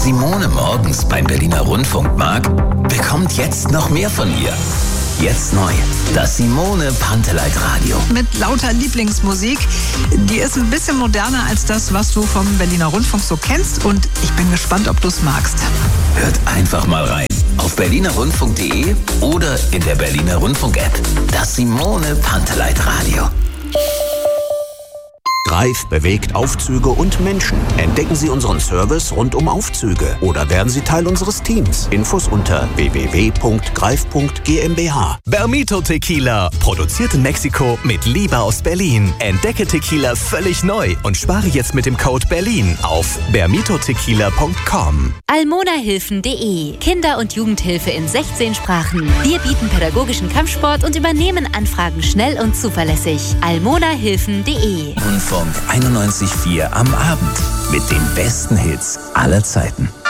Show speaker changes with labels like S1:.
S1: Simone morgens beim Berliner Rundfunk mag, bekommt jetzt noch mehr von ihr. Jetzt neu, das Simone Panteleit Radio.
S2: Mit lauter Lieblingsmusik. Die ist ein bisschen moderner als das, was du vom Berliner Rundfunk so kennst. Und ich bin gespannt, ob du es magst.
S1: Hört einfach mal rein. Auf berlinerrundfunk.de oder in der Berliner Rundfunk-App. Das Simone Panteleit Radio.
S3: Greif bewegt Aufzüge und Menschen. Entdecken Sie unseren Service rund um Aufzüge oder werden Sie Teil unseres Teams. Infos unter www.greif.gmbH.
S4: Bermito Tequila, produziert in Mexiko mit Liebe aus Berlin. Entdecke Tequila völlig neu und spare jetzt mit dem Code BERLIN auf bermitotequila.com.
S5: almonahilfen.de, Kinder- und Jugendhilfe in 16 Sprachen. Wir bieten pädagogischen Kampfsport und übernehmen Anfragen schnell und zuverlässig. almonahilfen.de.
S1: Rundfunk 91,4 am Abend mit den besten Hits aller Zeiten.